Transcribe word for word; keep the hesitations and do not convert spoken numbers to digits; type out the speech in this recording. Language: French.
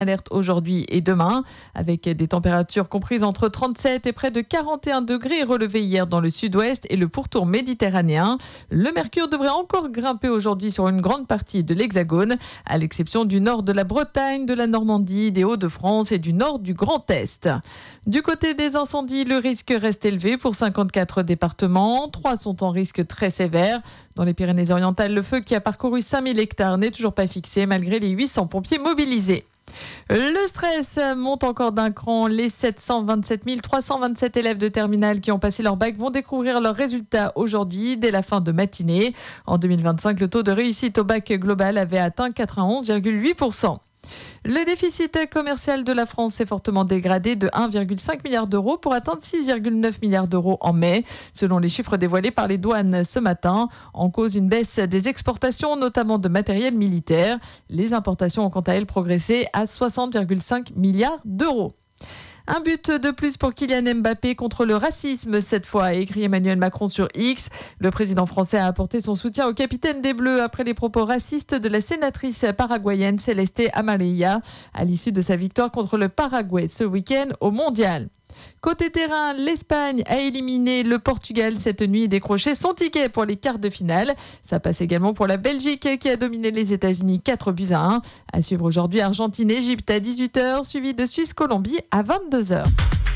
Alerte aujourd'hui et demain, avec des températures comprises entre trente-sept et près de quarante et un degrés relevés hier dans le sud-ouest et le pourtour méditerranéen. Le mercure devrait encore grimper aujourd'hui sur une grande partie de l'Hexagone, à l'exception du nord de la Bretagne, de la Normandie, des Hauts-de-France et du nord du Grand Est. Du côté des incendies, le risque reste élevé pour cinquante-quatre départements. Trois sont en risque très sévère. Dans les Pyrénées-Orientales, le feu qui a parcouru cinq mille hectares n'est toujours pas fixé malgré les huit cents pompiers mobilisés. Le stress monte encore d'un cran. Les sept cent vingt-sept mille trois cent vingt-sept élèves de terminale qui ont passé leur bac vont découvrir leurs résultats aujourd'hui, dès la fin de matinée. En deux mille vingt-cinq, le taux de réussite au bac global avait atteint quatre-vingt-onze virgule huit pour cent. Le déficit commercial de la France s'est fortement dégradé de un virgule cinq milliard d'euros pour atteindre six virgule neuf milliards d'euros en mai, selon les chiffres dévoilés par les douanes ce matin. En cause, une baisse des exportations, notamment de matériel militaire. Les importations ont quant à elles progressé à soixante virgule cinq milliards d'euros. Un but de plus pour Kylian Mbappé contre le racisme cette fois, a écrit Emmanuel Macron sur X. Le président français a apporté son soutien au capitaine des Bleus après les propos racistes de la sénatrice paraguayenne Celeste Amarilla à l'issue de sa victoire contre le Paraguay ce week-end au Mondial. Côté terrain, l'Espagne a éliminé le Portugal cette nuit et décroché son ticket pour les quarts de finale. Ça passe également pour la Belgique qui a dominé les États-Unis quatre buts à un. À suivre aujourd'hui Argentine-Égypte à dix-huit heures, suivi de Suisse-Colombie à vingt-deux heures.